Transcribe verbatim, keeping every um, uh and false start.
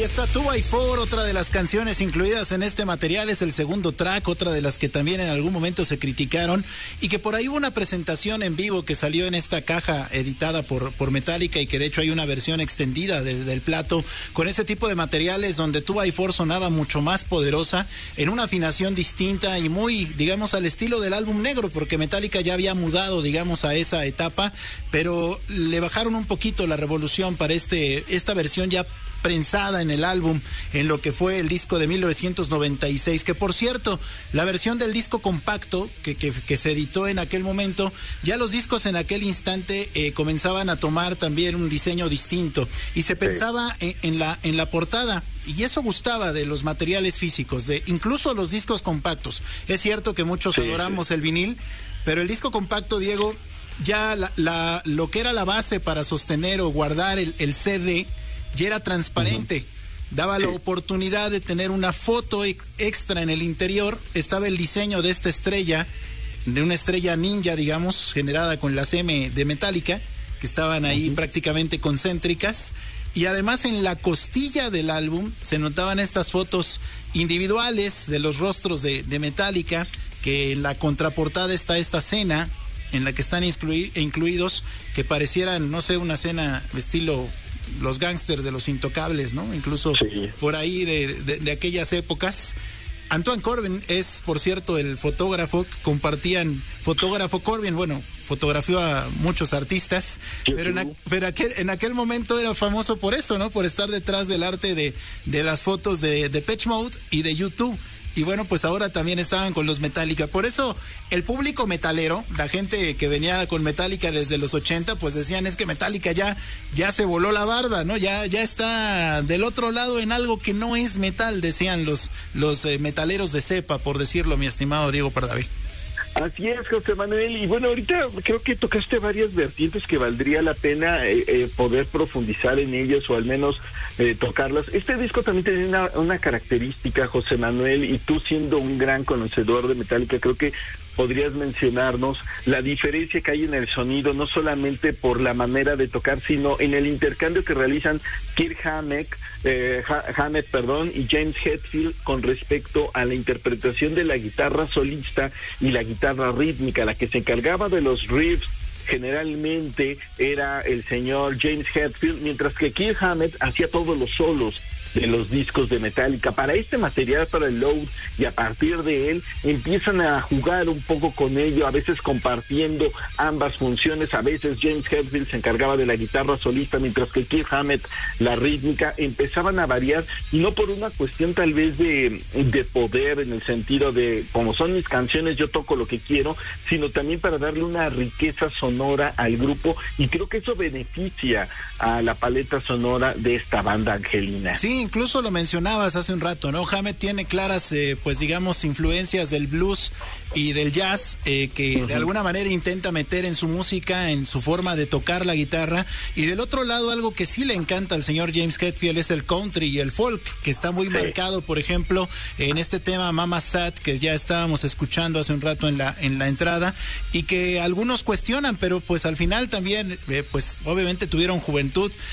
Ahí está Two by Four, otra de las canciones incluidas en este material, es el segundo track, otra de las que también en algún momento se criticaron y que por ahí hubo una presentación en vivo que salió en esta caja editada por, por Metallica y que de hecho hay una versión extendida de, del plato con ese tipo de materiales donde Two by Four sonaba mucho más poderosa, en una afinación distinta y muy, digamos, al estilo del álbum negro, porque Metallica ya había mudado, digamos, a esa etapa, pero le bajaron un poquito la revolución para este esta versión ya prensada en el álbum, en lo que fue el disco de mil novecientos noventa y seis, que por cierto, la versión del disco compacto que, que, que se editó en aquel momento, ya los discos en aquel instante eh, comenzaban a tomar también un diseño distinto y se pensaba en, en, la, en la portada, y eso gustaba de los materiales físicos, de incluso los discos compactos. Es cierto que muchos sí, adoramos sí. el vinil, pero el disco compacto, Diego, ya la, la, lo que era la base para sostener o guardar el, el C D ya era transparente, uh-huh. daba la oportunidad de tener una foto extra en el interior. Estaba el diseño de esta estrella, de una estrella ninja, digamos, generada con las M de Metallica, que estaban ahí uh-huh. prácticamente concéntricas, y además en la costilla del álbum se notaban estas fotos individuales de los rostros de, de Metallica, que en la contraportada está esta cena en la que están inclui- incluidos, que parecieran, no sé, una cena estilo los gángsters de Los Intocables, ¿no? Incluso sí. por ahí de, de, de aquellas épocas. Antoine Corbijn es, por cierto, el fotógrafo. Compartían, fotógrafo Corbijn, bueno, fotografió a muchos artistas, ¿Qué pero, en, a, pero aquel, en aquel momento era famoso por eso, ¿no? Por estar detrás del arte de, de las fotos de Depeche Mode y de U dos. Y bueno, pues ahora también estaban con los Metallica. Por eso el público metalero, la gente que venía con Metallica desde los ochenta, pues decían, es que Metallica ya, ya se voló la barda, ¿no? Ya, ya está del otro lado en algo que no es metal, decían los, los eh, metaleros de cepa, por decirlo, mi estimado Diego Pardavé. Así es, José Manuel, y bueno, ahorita creo que tocaste varias vertientes que valdría la pena eh, eh, poder profundizar en ellas o al menos eh, tocarlas. Este disco también tiene una, una característica, José Manuel, y tú siendo un gran conocedor de Metallica, creo que podrías mencionarnos la diferencia que hay en el sonido, no solamente por la manera de tocar, sino en el intercambio que realizan Kirk Hammett, eh, Hammett, perdón, y James Hetfield con respecto a la interpretación de la guitarra solista y la guitarra rítmica. La que se encargaba de los riffs generalmente era el señor James Hetfield, mientras que Kirk Hammett hacía todos los solos de los discos de Metallica. Para este material, para el Load, y a partir de él empiezan a jugar un poco con ello, a veces compartiendo ambas funciones. A veces James Hetfield se encargaba de la guitarra solista, mientras que Kirk Hammett la rítmica. Empezaban a variar, y no por una cuestión tal vez de, de poder, en el sentido de, como son mis canciones, yo toco lo que quiero, sino también para darle una riqueza sonora al grupo, y creo que eso beneficia a la paleta sonora de esta banda angelina. Sí, incluso lo mencionabas hace un rato, ¿no? Hammett tiene claras, eh, pues digamos, influencias del blues y del jazz, eh, que uh-huh. de alguna manera intenta meter en su música, en su forma de tocar la guitarra. Y del otro lado, algo que sí le encanta al señor James Hetfield es el country y el folk, que está muy sí. marcado, por ejemplo, en este tema Mama Sad, que ya estábamos escuchando hace un rato en la en la entrada, y que algunos cuestionan, pero pues al final también, eh, pues obviamente tuvieron juventud